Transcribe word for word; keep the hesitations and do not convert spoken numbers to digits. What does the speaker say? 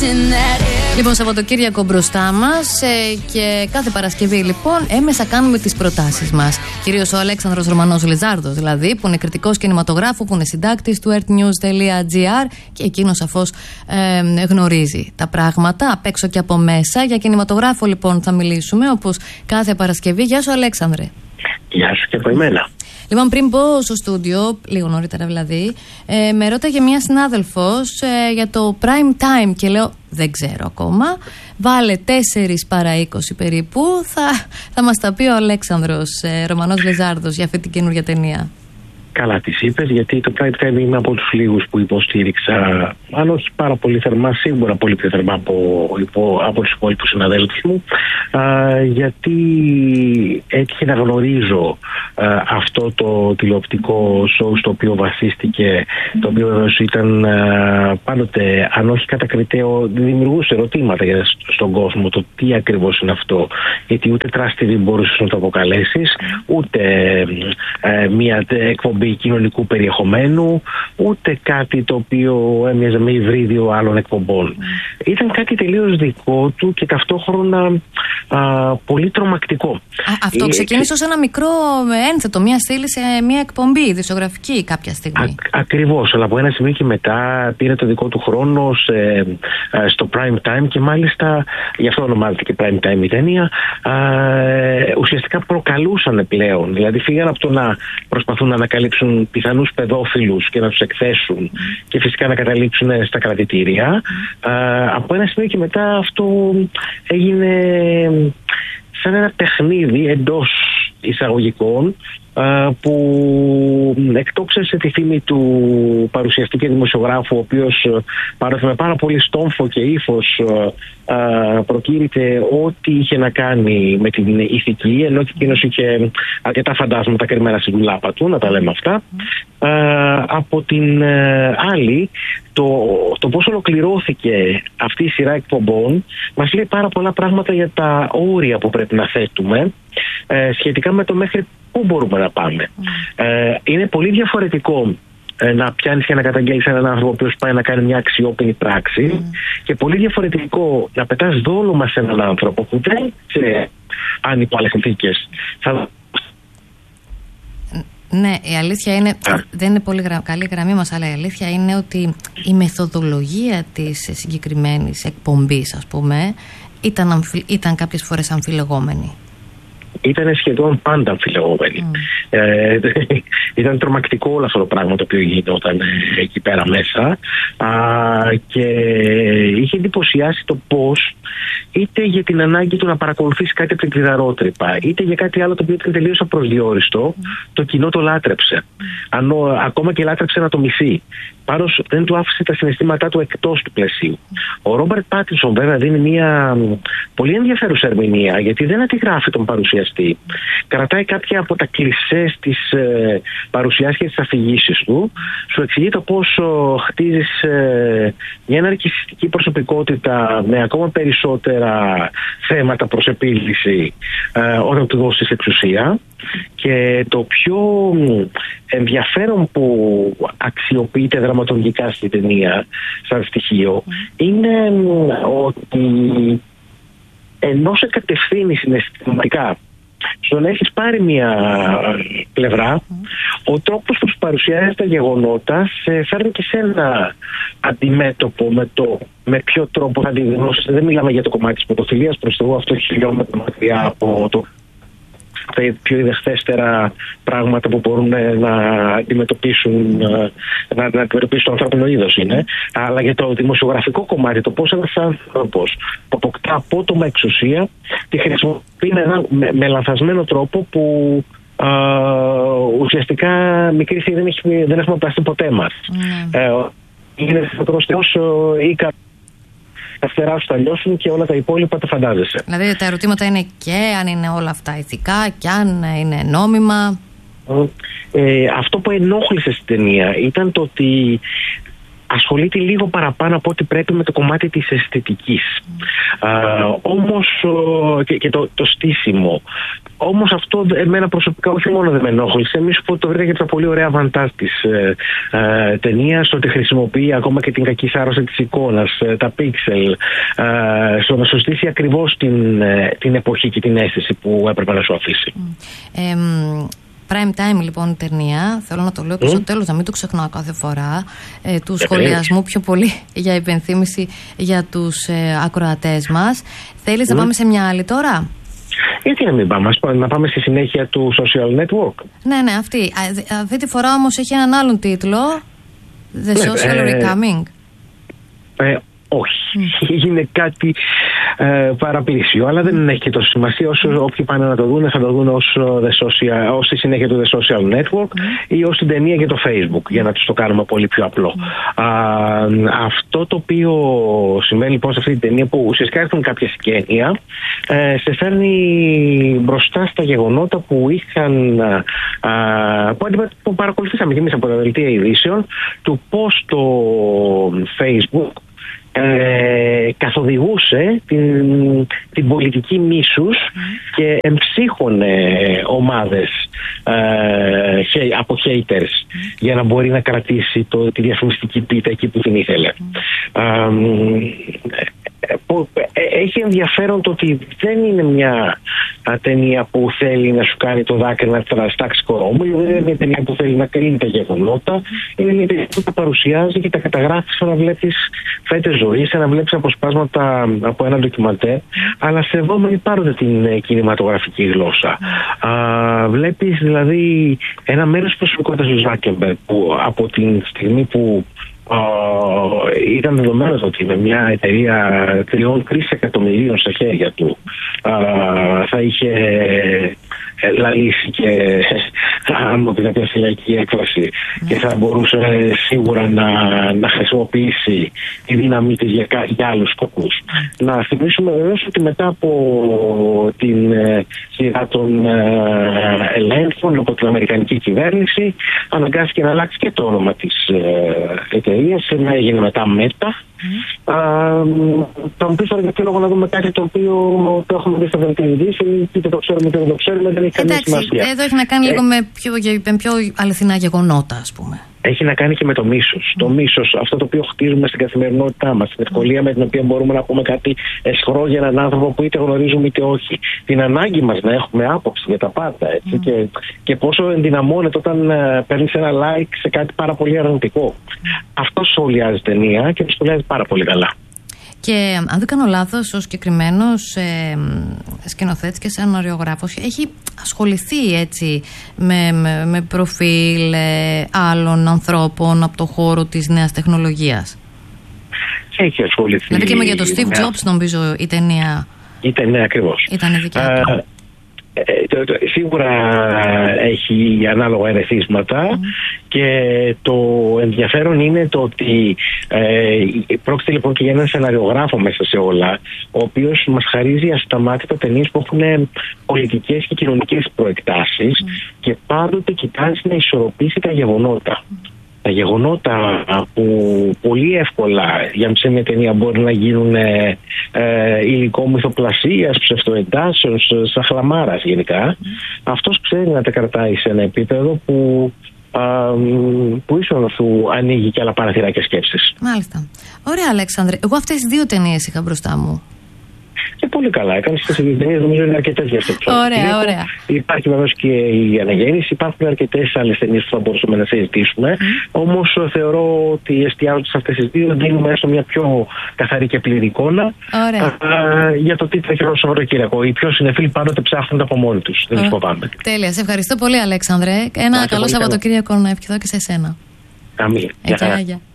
Λοιπόν, Σαββατοκύριακο μπροστά μας ε, και κάθε Παρασκευή λοιπόν έμεσα κάνουμε τις προτάσεις μας. Κυρίως ο Αλέξανδρος Ρωμανός Λιζάρδος, δηλαδή, που είναι κριτικός κινηματογράφου, που είναι συντάκτης του artnews.gr και εκείνος σαφώς ε, γνωρίζει τα πράγματα απ' έξω και από μέσα. Για κινηματογράφο λοιπόν θα μιλήσουμε, όπως κάθε Παρασκευή. Γεια σου, Αλέξανδρε. Γεια σου και από εμένα. Λοιπόν, πριν πω στο στούντιο, λίγο νωρίτερα δηλαδή, ε, με ρώταγε μια συνάδελφος ε, για το prime time και λέω δεν ξέρω ακόμα. Βάλε τέσσερις παρά είκοσι περίπου. Θα, θα μας τα πει ο Αλέξανδρος ε, Ρωμανός Λιζάρδος για αυτή την καινούργια ταινία. Καλά τις είπες, γιατί το prime time είμαι από τους λίγους που υποστήριξα, αν όχι πάρα πολύ θερμά, σίγουρα πολύ πιο θερμά από, από, από τους υπόλοιπους συναδέλφους μου, α, γιατί έτυχε να γνωρίζω α, αυτό το τηλεοπτικό show στο οποίο βασίστηκε, το οποίο βέβαιως ήταν α, πάντοτε, αν όχι κατακριτέο, δημιουργούσε ερωτήματα για, στον κόσμο, το τι ακριβώς είναι αυτό, γιατί ούτε Trust τι βι μπορούσες να το αποκαλέσεις, ούτε α, μια εκπομπή κοινωνικού περιεχομένου, ούτε κάτι το οποίο έμοιαζε με υβρίδιο άλλων εκπομπών. Mm. Ήταν κάτι τελείως δικό του και ταυτόχρονα α, πολύ τρομακτικό. Α, αυτό ξεκίνησε ως ένα μικρό ένθετο, μια στήλη σε μια εκπομπή ειδησιογραφική κάποια στιγμή. Α, ακριβώς, αλλά από ένα σημείο και μετά πήρε το δικό του χρόνο σε, α, στο prime time και μάλιστα, γι' αυτό ονομάζεται και prime time η ταινία, α, ουσιαστικά προκαλούσαν πλέον. Δηλαδή φύγαν από το να προσπαθούν να ανακαλύψουν πιθανούς παιδόφιλους και να τους εκθέσουν mm. και φυσικά να καταλήξουν στα κρατητήρια. Mm. Α, από ένα σημείο και μετά αυτό έγινε σαν ένα παιχνίδι εντός εισαγωγικών που εκτόξευσε τη φήμη του παρουσιαστή και δημοσιογράφου, ο οποίος παρότι με πάρα πολύ στόμφο και ύφος προκήρυτε ό,τι είχε να κάνει με την ηθική, ενώ και εκείνος είχε αρκετά φαντάσματα κρυμμένα στην ντουλάπα του, να τα λέμε αυτά. Mm. Από την άλλη, το, το πώς ολοκληρώθηκε αυτή η σειρά εκπομπών μας λέει πάρα πολλά πράγματα για τα όρια που πρέπει να θέτουμε ε, σχετικά με το μέχρι πού μπορούμε να πάμε. Mm. Ε, είναι πολύ διαφορετικό ε, να πιάνεις και να καταγγέλεις έναν άνθρωπο ο οποίος πάει να κάνει μια αξιόπινη πράξη mm. και πολύ διαφορετικό να πετάς δόλωμα σε έναν άνθρωπο που δεν ξέρει αν υπό άλλες συνθήκες θα... Ναι, η αλήθεια είναι, δεν είναι πολύ γρα, καλή γραμμή μας, αλλά η αλήθεια είναι ότι η μεθοδολογία της συγκεκριμένης εκπομπής, ας πούμε, ήταν, αμφι, ήταν κάποιες φορές αμφιλεγόμενη. Ήταν σχεδόν πάντα αμφιλεγόμενη. Mm. Ε, ήταν τρομακτικό όλο αυτό το πράγμα το οποίο γινόταν εκεί πέρα μέσα α, και είχε εντυπωσιάσει το πώς, είτε για την ανάγκη του να παρακολουθήσει κάτι από την κλειδαρότρυπα, είτε για κάτι άλλο το οποίο ήταν τελείως απροσδιόριστο, mm. το κοινό το λάτρεψε. Mm. Ανώ, ακόμα και λάτρεψε να το μισεί. Πάρος δεν του άφησε τα συναισθήματά του εκτός του πλαισίου. Mm. Ο Ρόμπερτ Πάτινσον βέβαια δίνει μια πολύ ενδιαφέρουσα ερμηνεία, γιατί δεν αντιγράφει τον παρουσιαστή. Mm. Κρατάει κάποια από τα κλισές της ε, παρουσιάσης και της αφηγήσης του. Σου εξηγεί το πόσο χτίζεις ε, μια ναρκισσιστική προσωπικότητα με ακόμα περισσότερα θέματα προς επίλυση ε, όταν του δώσεις εξουσία. Και το πιο ενδιαφέρον που αξιοποιείται δραματουργικά στην ταινία σαν στοιχείο mm. είναι ότι ενώ σε κατευθύνει συναισθηματικά στο να έχεις πάρει μια πλευρά, mm. ο τρόπος που σου παρουσιάζει τα γεγονότα σε φέρνει και σε ένα αντιμέτωπο με το με ποιο τρόπο θα αντιγνώσεις. Δεν μιλάμε για το κομμάτι της πρωτοφιλίας, προς το εγώ αυτό χιλιόμετρα μακριά από το τα πιο ιδεχθέστερα πράγματα που μπορούν να αντιμετωπίσουν, να, να αντιμετωπίσουν το ανθρώπινο είδος είναι. Αλλά για το δημοσιογραφικό κομμάτι, το πώς ένας άνθρωπος που αποκτά απότομα εξουσία τη χρησιμοποιεί με έναν με, με λανθασμένο τρόπο που α, ουσιαστικά μικρή θεία δεν, έχει, δεν έχουμε πλαστεί ποτέ μας. Mm. Ε, είναι θεός ή κα... τα φτερά σου θα λιώσουν και όλα τα υπόλοιπα τα φαντάζεσαι. Δηλαδή τα ερωτήματα είναι και αν είναι όλα αυτά ηθικά και αν είναι νόμιμα. Ε, αυτό που ενόχλησε στην ταινία ήταν το ότι ασχολείται λίγο παραπάνω από ό,τι πρέπει με το κομμάτι της αισθητικής. Mm. Uh, όμως uh, και, και το, το στήσιμο. Όμως αυτό εμένα προσωπικά όχι μόνο δεν με ενόχλησε. Εμείς που το βρήκα και τα πολύ ωραία βαντάζ της ε, ε, ταινίας, ότι χρησιμοποιεί ακόμα και την κακή σάρωση της εικόνας, ε, τα πίξελ, ε, στο να σου στήσει ακριβώς την, ε, την εποχή και την αίσθηση που έπρεπε να σου αφήσει. Mm. Ε, Prime time λοιπόν η ταινία, θέλω να το λέω και mm. στο τέλος, να μην το ξεχνάω κάθε φορά, ε, του σχολιασμού πιο πολύ για υπενθύμηση για τους ε, ακροατές μας. Θέλεις mm. να πάμε σε μια άλλη τώρα? Γιατί να μην πάμε, να πάμε στη συνέχεια του Social Network. Ναι, ναι, αυτή. Αυτή τη φορά όμως έχει έναν άλλον τίτλο, The Social ε, Recoming. Ε, όχι, mm. είναι κάτι ε, παραπλήσιο, αλλά δεν έχει και τόσο σημασία. Όσο όποιοι πάνε να το δουν, θα το δουν ως, the social, ως τη συνέχεια του The Social Network mm. ή ως την ταινία για το Facebook, για να τους το κάνουμε πολύ πιο απλό. Mm. Α, αυτό το οποίο σημαίνει λοιπόν σε αυτή την ταινία, που ουσιαστικά έχουν κάποια συγγένεια, ε, σε φέρνει μπροστά στα γεγονότα που είχαν, α, που, που παρακολουθήσαμε και εμείς από τα δελτία ειδήσεων, του πώς το Facebook Ε, καθοδηγούσε την, την πολιτική μίσους mm. και εμψύχωνε ομάδες ε, από haters mm. για να μπορεί να κρατήσει το, τη διαφημιστική πίτα εκεί που την ήθελε. Mm. Ε, που, ε, έχει ενδιαφέρον το ότι δεν είναι μια α, ταινία που θέλει να σου κάνει το δάκρυ να τραστάξει κορόμου, δεν είναι μια ταινία που θέλει να κρίνει τα γεγονότα, είναι μια ταινία που τα παρουσιάζει και τα καταγράφει σαν να βλέπεις φέτες ζωή, σαν να βλέπεις αποσπάσματα από ένα ντοκιμαντέρ, αλλά σεβόμενοι πάντοτε την κινηματογραφική γλώσσα. Α, βλέπεις δηλαδή ένα μέρος της προσωπικότητας του Ζάκεμπεργκ που από την στιγμή που Uh, ήταν δεδομένο ότι με μια εταιρεία τριών εκατομμυρίων στα χέρια του uh, θα είχε λαλήσει και αν μου πει κάποια φυλακή έκφραση mm. και θα μπορούσε σίγουρα να, να χρησιμοποιήσει τη δύναμή της για, για άλλους σκοπούς. Mm. Να θυμίσουμε βεβαίως ότι μετά από την ε, σειρά των ε, ελέγχων από την Αμερικανική κυβέρνηση αναγκάστηκε να αλλάξει και το όνομα της ε, εταιρείας, να έγινε μετά Meta. Mm. Uh, θα μου πεις τώρα για ποιο λόγο να δούμε κάτι το οποίο το έχουμε δει στα δελτία ειδήσεων, είτε το ξέρουμε είτε δεν το ξέρουμε, δεν έχει καμία σημασία. Εδώ έχει να κάνει ε... λίγο με πιο, με πιο αληθινά γεγονότα, ας πούμε. Έχει να κάνει και με το μίσος. Mm. Το μίσος, αυτό το οποίο χτίζουμε στην καθημερινότητά μας, την ευκολία mm. με την οποία μπορούμε να πούμε κάτι αισχρό για έναν άνθρωπο που είτε γνωρίζουμε είτε όχι. Την ανάγκη μας να έχουμε άποψη για τα πάντα. Έτσι, mm. και, και πόσο ενδυναμώνεται όταν uh, παίρνεις ένα like σε κάτι πάρα πολύ αρνητικό. Mm. Αυτό σχολιάζει ταινία και το σχολιάζει πάρα πολύ καλά. Και αν δεν κάνω λάθος, ο συγκεκριμένος ε, σκηνοθέτης και σεναριογράφος έχει ασχοληθεί έτσι με, με, με προφίλ ε, άλλων ανθρώπων από το χώρο της νέας τεχνολογίας. Έχει ασχοληθεί. Δηλαδή και με για τον Steve Jobs νομίζω η ταινία. Η ταινία ακριβώς. Ήταν η δικιά του. Uh, Ε, το, το, σίγουρα έχει ανάλογα ερεθίσματα mm. και το ενδιαφέρον είναι το ότι ε, πρόκειται λοιπόν και για έναν σεναριογράφο μέσα σε όλα, ο οποίος μας χαρίζει ασταμάτητα ταινίες που έχουν πολιτικές και κοινωνικές προεκτάσεις mm. και πάντοτε κοιτάζει να ισορροπήσει τα γεγονότα. Mm. Τα γεγονότα που πολύ εύκολα για μια ταινία μπορεί να γίνουν ε, ε, υλικό μυθοπλασίας, ψευτοεντάσεως, σαχλαμάρας γενικά. Mm. Αυτός ξέρει να τα κρατάει σε ένα επίπεδο που, α, που ίσως να σου ανοίγει και άλλα παραθυράκια σκέψης. Μάλιστα. Ωραία, Αλέξανδρε. Εγώ αυτές τις δύο ταινίες είχα μπροστά μου. Και πολύ καλά. Έκανε και σε ταινίες, νομίζω είναι αρκετές για αυτό. Ωραία, ωραία. Υπάρχει βεβαίως και η Αναγέννηση, υπάρχουν αρκετές άλλες ταινίες που θα μπορούσαμε να συζητήσουμε. Mm. Όμως θεωρώ ότι εστιάζοντας σε αυτές τις δύο, δίνουμε έστω μια πιο καθαρή και πλήρη εικόνα α, για το τι θα έχει το Σαββατοκύριακο. Οι πιο συνεφίλοι πάντοτε ψάχνουν από μόνοι τους. Δεν τους φοβάμαι. Τέλεια. Σε ευχαριστώ πολύ, Αλέξανδρε. Ένα καλό Σαββατοκύριακο να ευχηθώ και σε εσένα. Αμήν. Γεια.